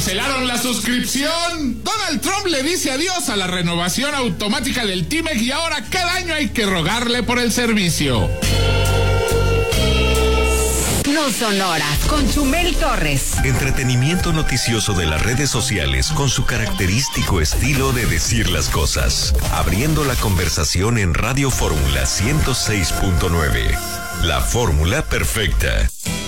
cancelaron la suscripción. Donald Trump le dice adiós a la renovación automática del TIMEC y ahora cada año hay que rogarle por el servicio. No son horas con Chumel Torres. Entretenimiento noticioso de las redes sociales con su característico estilo de decir las cosas. Abriendo la conversación en Radio Fórmula 106.9. La fórmula perfecta.